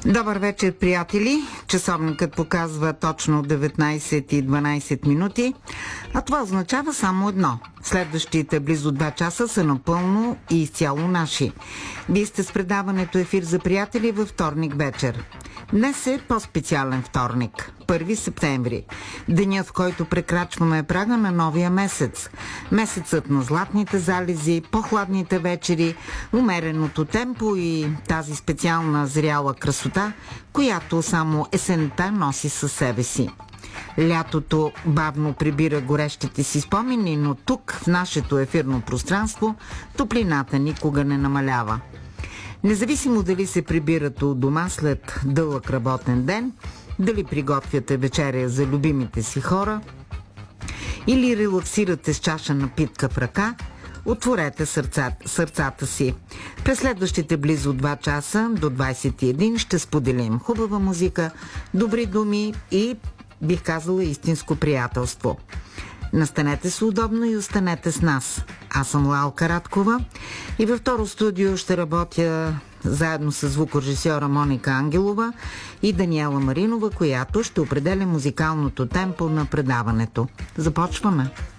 Добър вечер, приятели! Часовникът показва точно 19:12 минути, а това означава само едно. Следващите близо 2 часа са напълно и изцяло наши. Вие сте с предаването Ефир за приятели във вторник вечер. Днес е по-специален вторник, 1 септември, денят, в който прекрачваме прага на новия месец. Месецът на златните залези, по-хладните вечери, умереното темпо и тази специална зряла красота, която само есента носи със себе си. Лятото бавно прибира горещите си спомени, но тук, в нашето ефирно пространство, топлината никога не намалява. Независимо дали се прибирате от дома след дълъг работен ден, дали приготвяте вечеря за любимите си хора или релаксирате с чаша напитка в ръка, отворете сърцата си. През следващите близо 2 часа до 21 ще споделим хубава музика, добри думи и, бих казала, истинско приятелство. Настанете се удобно и останете с нас. Аз съм Лалка Радкова и във второ студио ще работя заедно с звукорежисьора Моника Ангелова и Даниела Маринова, която ще определя музикалното темпо на предаването. Започваме!